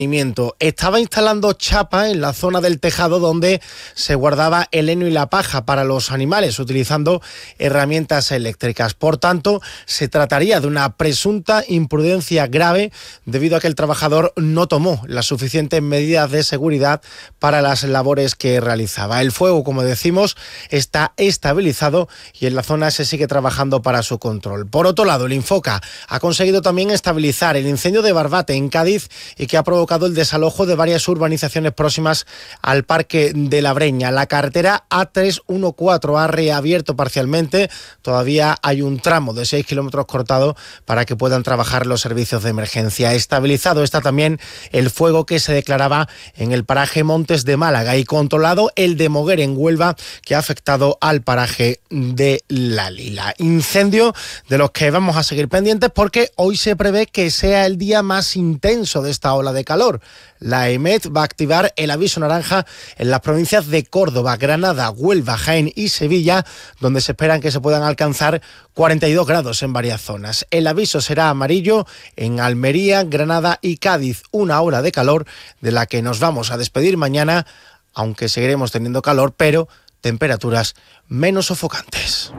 Estaba instalando chapa en la zona del tejado donde se guardaba el heno y la paja para los animales, utilizando herramientas eléctricas. Por tanto, se trataría de una presunta imprudencia grave debido a que el trabajador no tomó las suficientes medidas de seguridad para las labores que realizaba. El fuego, como decimos, está estabilizado y en la zona se sigue trabajando para su control. Por otro lado, el Infoca ha conseguido también estabilizar el incendio de Barbate en Cádiz y que ha provocado el desalojo de varias urbanizaciones próximas al Parque de la Breña. La carretera A314 ha reabierto parcialmente. Todavía hay un tramo de 6 kilómetros cortado para que puedan trabajar los servicios de emergencia. Estabilizado está también el fuego que se declaraba en el paraje Montes de Málaga y controlado el de Moguer en Huelva, que ha afectado al paraje de La Lila. Incendio de los que vamos a seguir pendientes porque hoy se prevé que sea el día más intenso de esta ola de calor. La EMET va a activar el aviso naranja en las provincias de Córdoba, Granada, Huelva, Jaén y Sevilla, donde se esperan que se puedan alcanzar 42 grados en varias zonas. El aviso será amarillo en Almería, Granada y Cádiz. Una ola de calor de la que nos vamos a despedir mañana, aunque seguiremos teniendo calor, pero temperaturas menos sofocantes.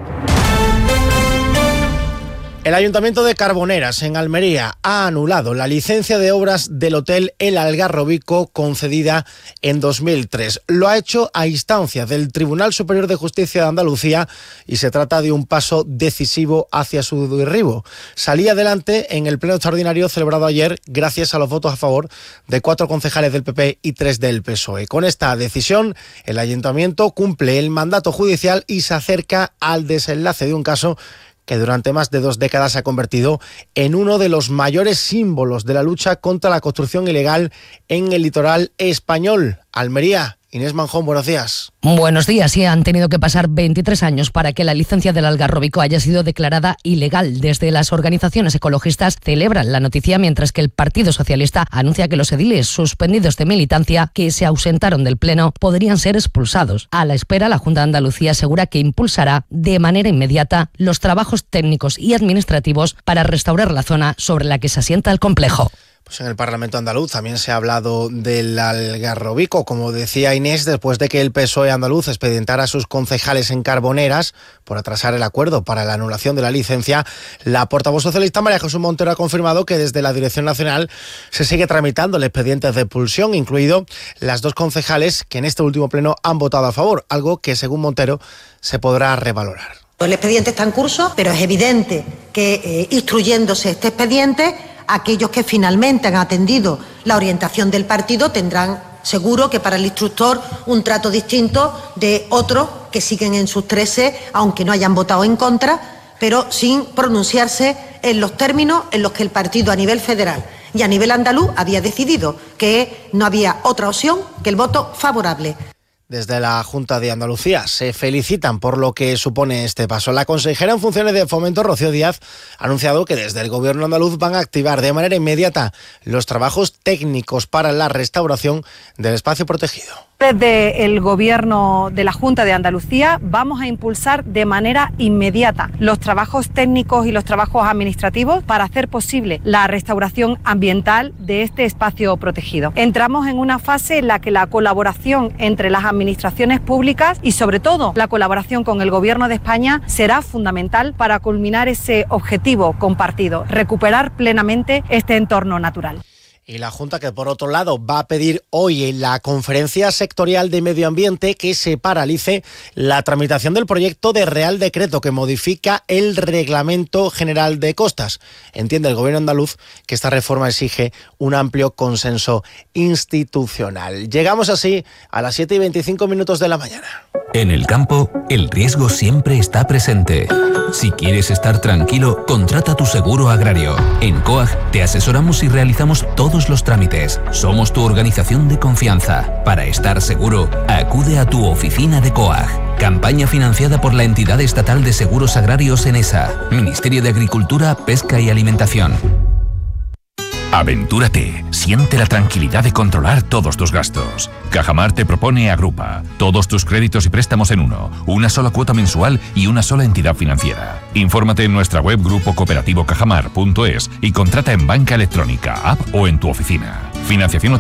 El Ayuntamiento de Carboneras, en Almería, ha anulado la licencia de obras del Hotel El Algarrobico concedida en 2003. Lo ha hecho a instancias del Tribunal Superior de Justicia de Andalucía y se trata de un paso decisivo hacia su derribo. Salía adelante en el pleno extraordinario celebrado ayer gracias a los votos a favor de 4 concejales del PP y 3 del PSOE. Con esta decisión, el Ayuntamiento cumple el mandato judicial y se acerca al desenlace de un caso que durante más de 2 décadas se ha convertido en uno de los mayores símbolos de la lucha contra la construcción ilegal en el litoral español. Almería. Inés Manjón, buenos días. Buenos días. Sí, han tenido que pasar 23 años para que la licencia del Algarrobico haya sido declarada ilegal. Desde las organizaciones ecologistas celebran la noticia, mientras que el Partido Socialista anuncia que los ediles suspendidos de militancia que se ausentaron del Pleno podrían ser expulsados. A la espera, la Junta de Andalucía asegura que impulsará de manera inmediata los trabajos técnicos y administrativos para restaurar la zona sobre la que se asienta el complejo. Pues en el Parlamento andaluz también se ha hablado del Algarrobico, como decía Inés, después de que el PSOE andaluz expedientara a sus concejales en Carboneras por atrasar el acuerdo para la anulación de la licencia. La portavoz socialista María Jesús Montero ha confirmado que desde la Dirección Nacional se sigue tramitando el expediente de expulsión, incluido las 2 concejales que en este último pleno han votado a favor, algo que según Montero se podrá revalorar. El expediente está en curso, pero es evidente que instruyéndose este expediente, aquellos que finalmente han atendido la orientación del partido tendrán seguro que para el instructor un trato distinto de otros que siguen en sus 13, aunque no hayan votado en contra, pero sin pronunciarse en los términos en los que el partido a nivel federal y a nivel andaluz había decidido que no había otra opción que el voto favorable. Desde la Junta de Andalucía se felicitan por lo que supone este paso. La consejera en funciones de Fomento, Rocío Díaz, ha anunciado que desde el Gobierno andaluz van a activar de manera inmediata los trabajos técnicos para la restauración del espacio protegido. Desde el Gobierno de la Junta de Andalucía vamos a impulsar de manera inmediata los trabajos técnicos y los trabajos administrativos para hacer posible la restauración ambiental de este espacio protegido. Entramos en una fase en la que la colaboración entre las administraciones públicas y sobre todo la colaboración con el Gobierno de España será fundamental para culminar ese objetivo compartido, recuperar plenamente este entorno natural. Y la Junta, que por otro lado va a pedir hoy en la Conferencia Sectorial de Medio Ambiente que se paralice la tramitación del proyecto de Real Decreto que modifica el Reglamento General de Costas. Entiende el Gobierno andaluz que esta reforma exige un amplio consenso institucional. Llegamos así a las 7:25 de la mañana. En el campo, el riesgo siempre está presente. Si quieres estar tranquilo, contrata tu seguro agrario. En COAG te asesoramos y realizamos todos los trámites. Somos tu organización de confianza. Para estar seguro, acude a tu oficina de COAG. Campaña financiada por la entidad estatal de seguros agrarios ENESA, Ministerio de Agricultura, Pesca y Alimentación. Aventúrate, siente la tranquilidad de controlar todos tus gastos. Cajamar te propone Agrupa, todos tus créditos y préstamos en uno, una sola cuota mensual y una sola entidad financiera. Infórmate en nuestra web grupocooperativo cajamar.es y contrata en banca electrónica, app o en tu oficina. Financiación